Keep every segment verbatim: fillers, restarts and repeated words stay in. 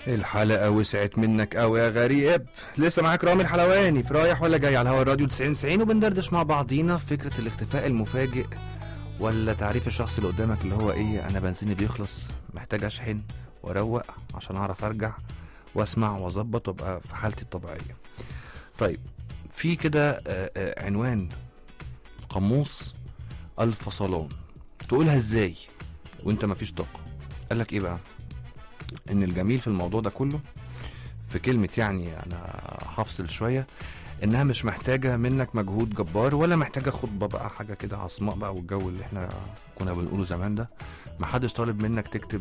الحلقة وسعت منك قوي يا غريب. لسه معاك رامي الحلواني في رايح ولا جاي على هوا الراديو تسعين تسعين، وبندردش مع بعضينا في فكرة الاختفاء المفاجئ، ولا تعريف الشخص اللي قدامك اللي هو ايه، انا بنزيني بيخلص محتاج اشحن واروق عشان اعرف ارجع واسمع واظبط وابقى في حالتي الطبيعية. طيب في كده عنوان قاموس الفصلان، تقولها ازاي وانت مفيش طاقة؟ قالك ايه بقى؟ ان الجميل في الموضوع ده كله في كلمة، يعني انا هفصل شوية، انها مش محتاجة منك مجهود جبار، ولا محتاجة خطبة بقى حاجة كده عصماء بقى والجو اللي احنا كنا بنقوله زمان ده. محدش طالب منك تكتب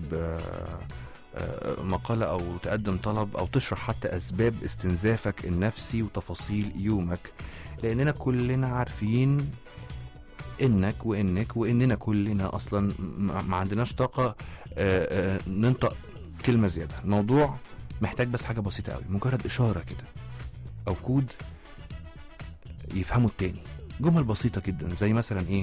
مقالة او تقدم طلب او تشرح حتى اسباب استنزافك النفسي وتفاصيل يومك، لاننا كلنا عارفين انك وانك واننا كلنا اصلا ما عندناش طاقة ننطق كلمة زيادة. الموضوع محتاج بس حاجة بسيطة قوي، مجرد اشارة كده او كود يفهمه التاني. جمل بسيطة جدا زي مثلا ايه،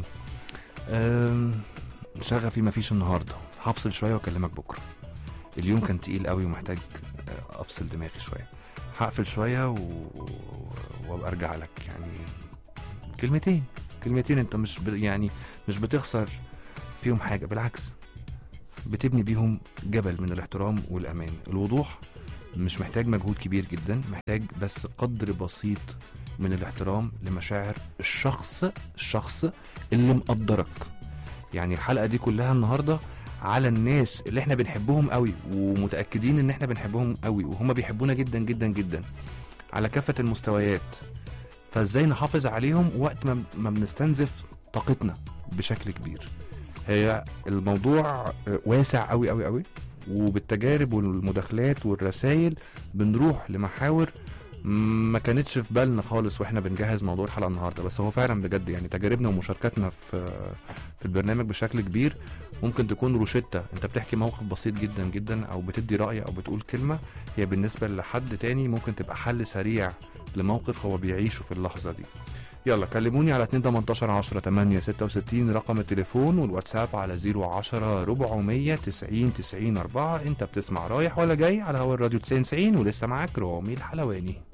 شغفي مفيش النهاردة، هفصل شوية واكلمك بكرة، اليوم كان تقيل قوي ومحتاج افصل دماغي شوية، هقفل شوية و... وابقى ارجع لك. يعني كلمتين كلمتين انت مش ب... يعني مش بتخسر فيهم حاجة، بالعكس بتبني بيهم جبل من الاحترام والامان. الوضوح مش محتاج مجهود كبير جدا، محتاج بس قدر بسيط من الاحترام لمشاعر الشخص الشخص اللي مقدرك. يعني الحلقة دي كلها النهاردة على الناس اللي احنا بنحبهم قوي ومتأكدين ان احنا بنحبهم قوي وهم بيحبونا جدا جدا جدا على كافة المستويات. فازاي نحافظ عليهم وقت ما, ما بنستنزف طاقتنا بشكل كبير؟ هي الموضوع واسع قوي قوي قوي، وبالتجارب والمداخلات والرسائل بنروح لمحاور ما كانتش في بالنا خالص واحنا بنجهز موضوع الحلقه النهارده. بس هو فعلا بجد يعني تجاربنا ومشاركاتنا في في البرنامج بشكل كبير ممكن تكون روشتة، انت بتحكي موقف بسيط جدا جدا او بتدي رأي او بتقول كلمة، هي بالنسبة لحد تاني ممكن تبقى حل سريع لموقف هو بيعيشه في اللحظة دي. يلا كلموني على اتنين تمنتاشر عشرة تمانية ستة وستين رقم التليفون، والواتساب على زيرو عشرة ربعمية تسعين تسعين اربعة. انت بتسمع رايح ولا جاي على هوا الراديو تسعين تسعين، ولسه معاك رامي الحلواني.